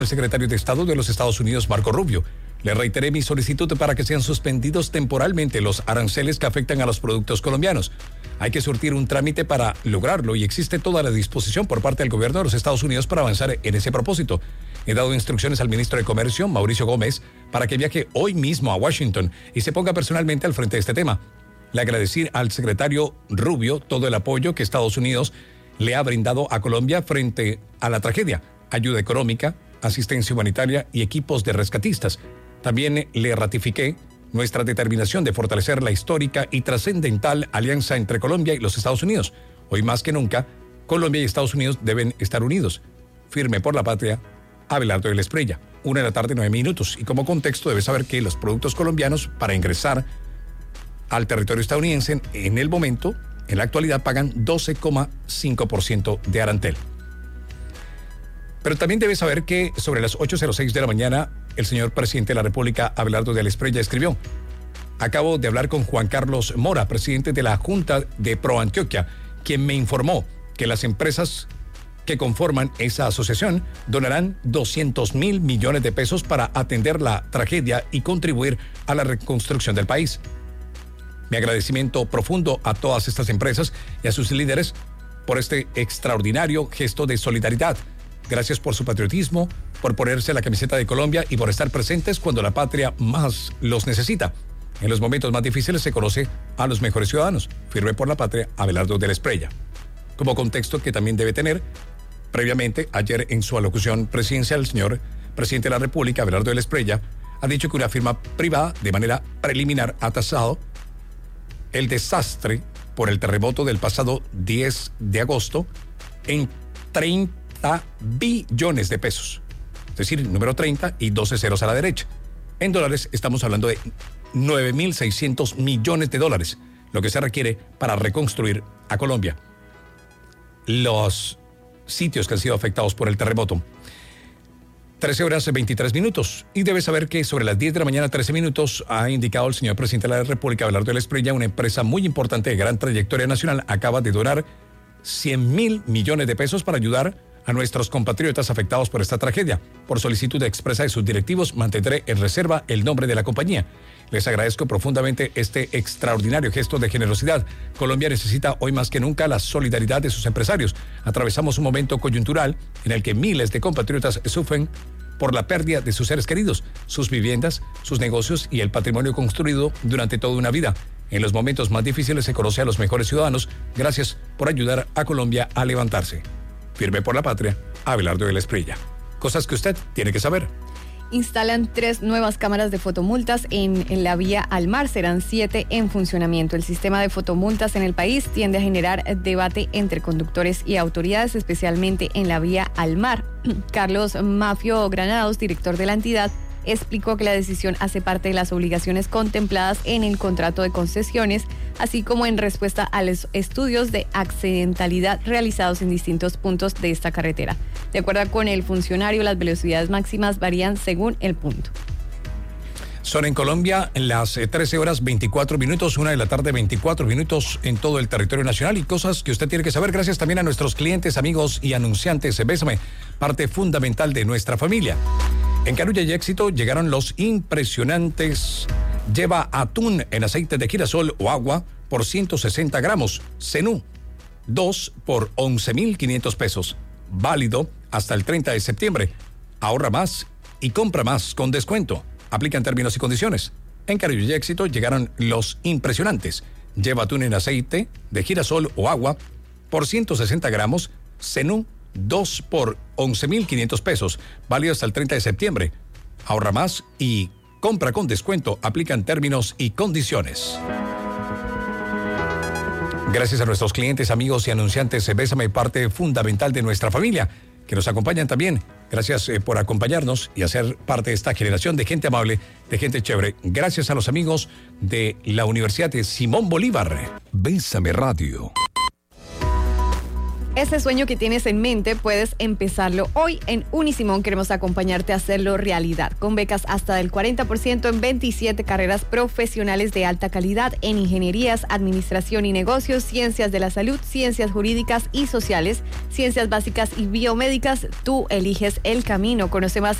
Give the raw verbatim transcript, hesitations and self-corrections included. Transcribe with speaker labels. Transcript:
Speaker 1: El secretario de Estado de los Estados Unidos, Marco Rubio. Le reiteré mi solicitud para que sean suspendidos temporalmente los aranceles que afectan a los productos colombianos. Hay que surtir un trámite para lograrlo y existe toda la disposición por parte del gobierno de los Estados Unidos para avanzar en ese propósito. He dado instrucciones al ministro de Comercio, Mauricio Gómez, para que viaje hoy mismo a Washington y se ponga personalmente al frente de este tema. Le agradecí al secretario Rubio todo el apoyo que Estados Unidos le ha brindado a Colombia frente a la tragedia, ayuda económica, asistencia humanitaria y equipos de rescatistas. También le ratifiqué nuestra determinación de fortalecer la histórica y trascendental alianza entre Colombia y los Estados Unidos. Hoy más que nunca, Colombia y Estados Unidos deben estar unidos. Firme por la patria, Abelardo de la Espriella. Una de la tarde, nueve minutos. Y como contexto, debes saber que los productos colombianos, para ingresar al territorio estadounidense, en el momento, en la actualidad, pagan doce coma cinco por ciento de arantel. Pero también debes saber que sobre las ocho cero seis de la mañana, el señor presidente de la República, Abelardo de la Espriella, escribió: acabo de hablar con Juan Carlos Mora, presidente de la Junta de ProAntioquia, quien me informó que las empresas que conforman esa asociación donarán doscientos mil millones de pesos para atender la tragedia y contribuir a la reconstrucción del país. Mi agradecimiento profundo a todas estas empresas y a sus líderes por este extraordinario gesto de solidaridad. Gracias por su patriotismo, por ponerse la camiseta de Colombia y por estar presentes cuando la patria más los necesita. En los momentos más difíciles se conoce a los mejores ciudadanos. Firme por la patria, Abelardo de la Espriella. Como contexto que también debe tener, previamente, ayer en su alocución presidencial, el señor presidente de la República, Abelardo de la Espriella, ha dicho que una firma privada, de manera preliminar, ha tasado el desastre por el terremoto del pasado diez de agosto en treinta billones de pesos. Es decir, número treinta y doce ceros a la derecha. En dólares estamos hablando de nueve mil seiscientos millones de dólares, lo que se requiere para reconstruir a Colombia. Los sitios que han sido afectados por el terremoto. trece horas veintitrés minutos. Y debes saber que sobre las diez de la mañana, trece minutos, ha indicado el señor presidente de la República, Abelardo de la Espriella, una empresa muy importante de gran trayectoria nacional, acaba de donar cien mil millones de pesos para ayudar a nuestros compatriotas afectados por esta tragedia. Por solicitud expresa de sus directivos, mantendré en reserva el nombre de la compañía. Les agradezco profundamente este extraordinario gesto de generosidad. Colombia necesita hoy más que nunca la solidaridad de sus empresarios. Atravesamos un momento coyuntural en el que miles de compatriotas sufren por la pérdida de sus seres queridos, sus viviendas, sus negocios y el patrimonio construido durante toda una vida. En los momentos más difíciles se conoce a los mejores ciudadanos. Gracias por ayudar a Colombia a levantarse. Firme por la patria, Abelardo de la Espriella. Cosas que usted tiene que saber.
Speaker 2: Instalan tres nuevas cámaras de fotomultas en, en la vía al mar. Serán siete en funcionamiento. El sistema de fotomultas en el país tiende a generar debate entre conductores y autoridades, especialmente en la vía al mar. Carlos Mafio Granados, director de la entidad, explicó que la decisión hace parte de las obligaciones contempladas en el contrato de concesiones, así como en respuesta a los estudios de accidentalidad realizados en distintos puntos de esta carretera. De acuerdo con el funcionario, las velocidades máximas varían según el punto.
Speaker 1: Son en Colombia las trece horas veinticuatro minutos, una de la tarde, veinticuatro minutos en todo el territorio nacional, y cosas que usted tiene que saber. Gracias también a nuestros clientes, amigos y anunciantes. Bésame, parte fundamental de nuestra familia. En Carulla y Éxito llegaron los impresionantes Lleva atún en aceite de girasol o agua por ciento sesenta gramos. Zenú, dos por once mil quinientos pesos. Válido hasta el treinta de septiembre. Ahorra más y compra más con descuento. Aplican términos y condiciones. En Carulla y Éxito llegaron los impresionantes. Lleva atún en aceite de girasol o agua por ciento sesenta gramos. Zenú, dos por once mil quinientos pesos, válido hasta el treinta de septiembre. Ahorra más y compra con descuento. Aplican términos y condiciones. Gracias a nuestros clientes, amigos y anunciantes, Bésame, parte fundamental de nuestra familia, que nos acompañan también. Gracias eh, por acompañarnos y hacer parte de esta generación de gente amable, de gente chévere. Gracias a los amigos de la Universidad de Simón Bolívar. Bésame Radio.
Speaker 2: Ese sueño que tienes en mente puedes empezarlo hoy. En Unisimón queremos acompañarte a hacerlo realidad, con becas hasta del cuarenta por ciento en veintisiete carreras profesionales de alta calidad en ingenierías, administración y negocios, ciencias de la salud, ciencias jurídicas y sociales, ciencias básicas y biomédicas. Tú eliges el camino. Conoce más